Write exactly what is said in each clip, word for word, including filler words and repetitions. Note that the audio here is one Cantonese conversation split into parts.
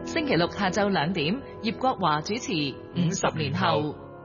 星期六下晝兩點，葉國華主持《五十年後》。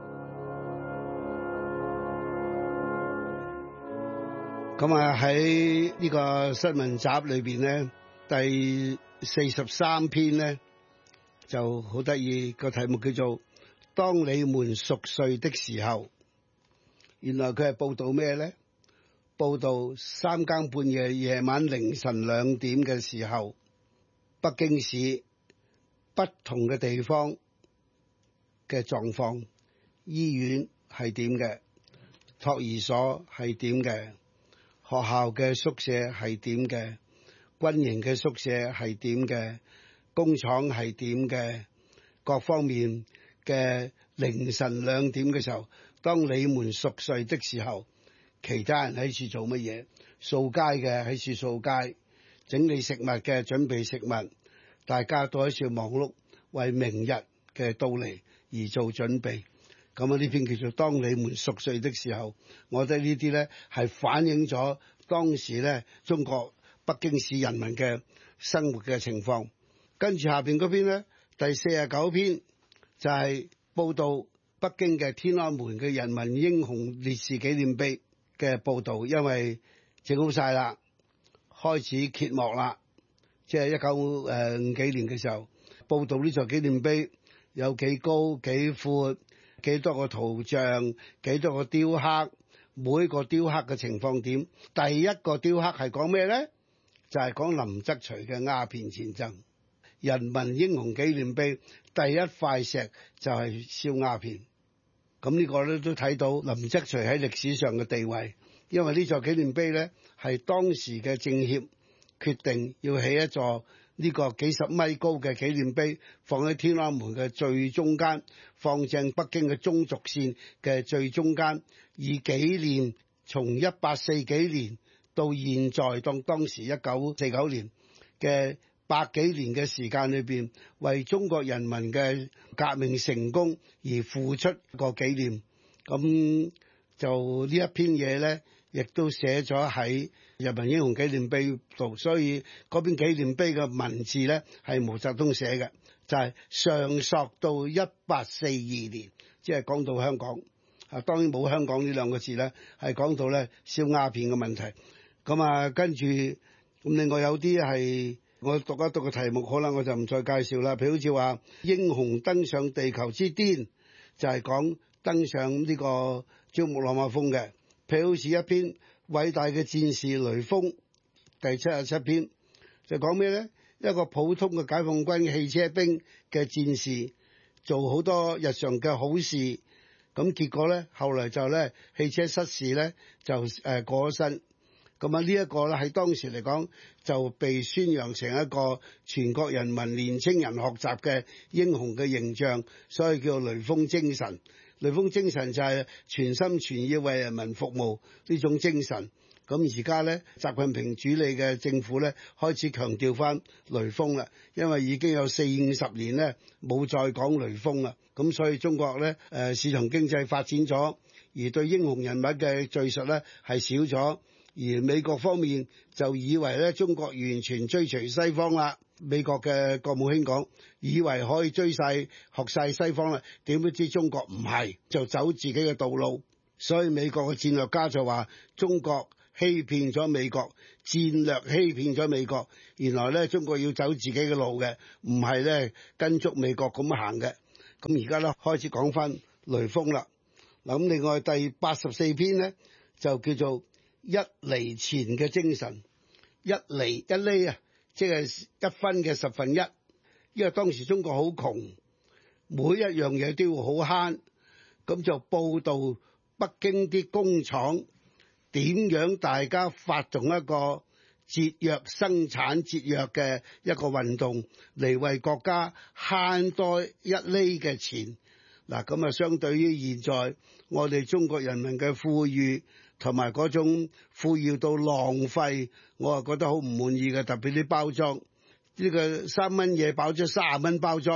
咁啊喺呢個新聞集裏邊咧，第四十三篇咧就好得意，個題目叫做《當你們熟睡的時候》。原來佢係報道咩咧？報道三更半夜、夜晚凌晨兩點嘅時候，北京市不同嘅地方嘅狀況，醫院係點嘅，托兒所係點嘅，學校嘅宿舍係點嘅，軍營嘅宿舍係點嘅，工廠係點嘅，各方面嘅凌晨兩點嘅時候，當你們熟睡的時候，其他人喺處做乜嘢？掃街嘅喺處掃街，整理食物嘅準備食物，大家都喺處忙碌，為明日嘅到嚟而做準備。咁啊呢篇叫做當你們熟睡的時候，我覺得呢啲咧係反映咗當時咧中國北京市人民嘅生活嘅情況。跟住下邊嗰篇咧，第四十九篇就係報道北京嘅天安門嘅人民英雄烈士紀念碑嘅報道，因為整好晒啦，開始揭幕啦，即係一九誒五幾年嘅時候，報道呢座紀念碑有幾高幾闊，幾多個圖像，幾多個雕刻，每個雕刻嘅情況點。第一個雕刻係講咩咧？就係、是、講林則徐嘅鴉片戰爭。人民英雄紀念碑第一塊石就係燒鴉片。咁呢個咧都睇到林則徐喺歷史上嘅地位，因為呢座紀念碑咧係當時嘅政協決定要起一座呢個幾十米高嘅紀念碑，放喺天安門嘅最中間，放正北京嘅中軸線嘅最中間，以紀念從一八四幾年到現在，當當時一九四九年嘅百幾年嘅時間裏邊，為中國人民嘅革命成功而付出個紀念。咁就呢一篇嘢咧，亦都寫咗喺人民英雄紀念碑度，所以嗰篇紀念碑嘅文字咧係毛澤東寫嘅，就係、是、上溯到一八四二年，即係講到香港。啊，當然冇香港呢兩個字咧，係講到咧燒鴉片嘅問題。咁啊，跟住咁另外有啲係。我讀一讀個題目好啦，我就唔再介紹啦。譬如好似話英雄登上地球之巔，就係、是、講登上呢個珠穆朗瑪峰嘅。譬如好似一篇偉大嘅戰士雷鋒，第七十七篇就講咩咧？一個普通嘅解放軍汽車兵嘅戰士，做好多日常嘅好事，咁結果咧後來就咧汽車失事咧就誒過咗身。咁啊，呢一個咧喺當時嚟講就被宣揚成一個全國人民年青人學習嘅英雄嘅形象，所以叫做雷鋒精神。雷鋒精神就係全心全意為人民服務呢種精神。咁而家咧，習近平主理嘅政府咧開始強調翻雷鋒啦，因為已經有四五十年咧冇再講雷鋒啦。咁所以中國咧誒市場經濟發展咗，而對英雄人物嘅敘述咧係少咗。而美國方面就以為咧中國完全追隨西方啦，美國嘅國務卿講，以為可以追晒學晒西方啦，點不知中國唔係，就走自己嘅道路。所以美國嘅戰略家就話中國欺騙咗美國，戰略欺騙咗美國。原來咧中國要走自己嘅路嘅，唔係咧跟足美國咁行嘅。咁而家咧開始講翻雷鋒啦。嗱，咁另外第八十四篇咧就叫做一厘錢嘅精神，一厘一厘啊，即係一分嘅十分一。因為當時中國好窮，每一樣嘢都要好慳，咁就報導北京啲工廠點樣大家發動一個節約生產節約嘅一個運動，嚟為國家慳多一厘嘅錢。嗱，咁啊，相對於現在我哋中國人民嘅富裕同埋嗰種富裕到浪費，我啊覺得好唔滿意嘅。特別啲包裝，呢個三蚊嘢包咗三十蚊包裝，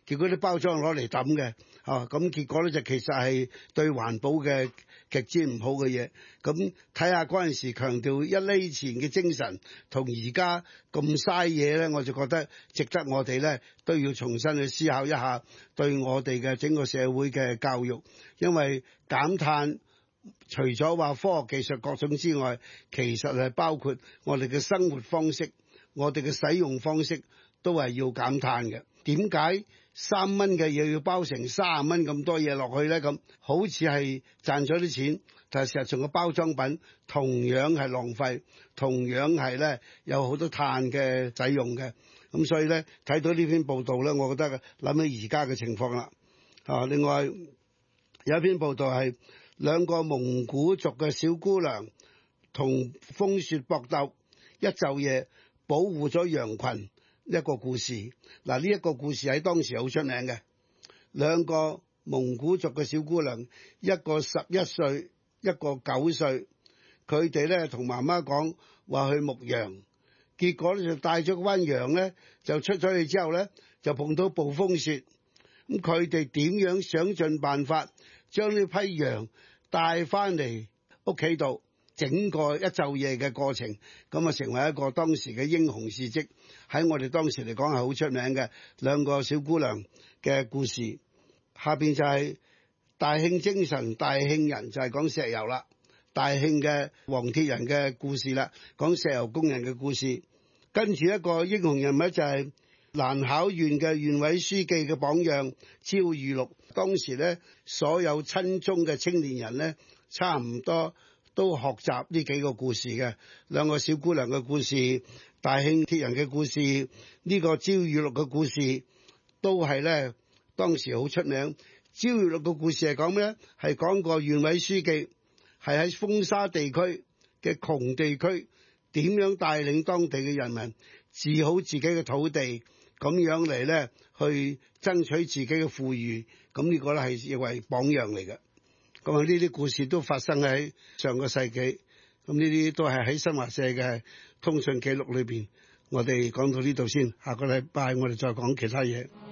結果啲包裝攞嚟抌嘅，啊咁結果咧就其實係對環保嘅極之唔好嘅嘢。咁睇下嗰陣時強調一厘錢嘅精神，同而家咁嘥嘢咧，我就覺得值得我哋咧都要重新去思考一下對我哋嘅整個社會嘅教育，因為減碳除咗話科學技術各種之外，其實係包括我哋嘅生活方式，我哋嘅使用方式都係要減碳嘅。點解三蚊嘅嘢要包成三十蚊咁多嘢落去咧？咁好似係賺咗啲錢，但係實際上個包裝品同樣係浪費，同樣係咧有好多碳嘅使用嘅。咁所以咧睇到呢篇報道咧，我覺得諗起而家嘅情況啦。啊，另外有一篇報道係兩個蒙古族嘅小姑娘同風雪搏鬥，一晝夜保護咗羊群。一個故事，嗱呢一個故事喺當時好出名嘅。兩個蒙古族嘅小姑娘，一個十一歲，一個九歲，佢哋咧同媽媽講話去牧羊，結果咧就帶咗嗰班羊咧就出咗去之後咧就碰到暴風雪，咁佢哋點樣想盡辦法將呢批羊帶翻嚟屋企度？整個一晝夜嘅過程，咁啊成為一個當時嘅英雄事蹟，喺我哋當時嚟講係好出名嘅兩個小姑娘嘅故事。下邊就係大慶精神大慶人，就係講石油啦，大慶嘅黃鐵人嘅故事啦，講石油工人嘅故事。跟住一個英雄人物就係蘭考縣嘅縣委書記嘅榜樣焦裕祿。當時咧所有親中嘅青年人咧差唔多都學習呢幾個故事嘅，兩個小姑娘嘅故事，大慶鐵人嘅故事，呢、這個焦裕祿嘅故事都係咧當時好出名。焦裕祿嘅故事係講咩咧？係講個縣委書記係喺風沙地區嘅窮地區點樣帶領當地嘅人民治好自己嘅土地，咁樣嚟咧去爭取自己嘅富裕。咁呢個咧係認為榜樣嚟嘅。咁啊！呢啲故事都發生喺上個世紀，咁呢啲都係喺新華社嘅通訊記錄裏邊。我哋講到呢度先，下個禮拜我哋再講其他嘢。